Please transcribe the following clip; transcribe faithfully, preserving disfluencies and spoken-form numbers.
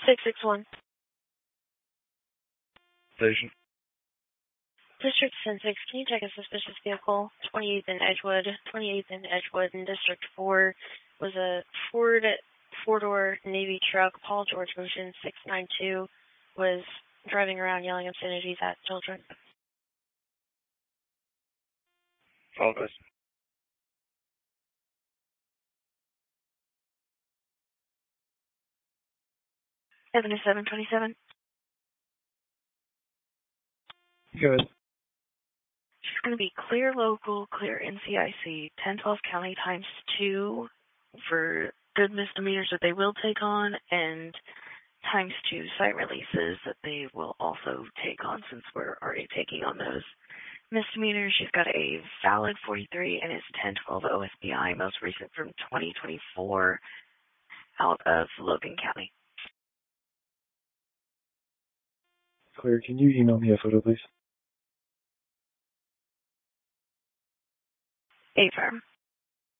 six six one. Station. District ten six, can you check a suspicious vehicle? twenty-eighth in Edgewood. twenty-eighth in Edgewood in District four was a Ford four-door Navy truck. Paul George Motion six nine two was driving around yelling obscenities at children. Apologize. seventy-seven twenty-seven. Good. She's going to be clear local, clear N C I C, ten twelve county times two for good misdemeanors that they will take on, and times two site releases that they will also take on since we're already taking on those misdemeanors. She's got a valid forty-three and is ten twelve O S B I, most recent from twenty twenty-four, out of Logan County. Clear. Can you email me a photo, please? A firm.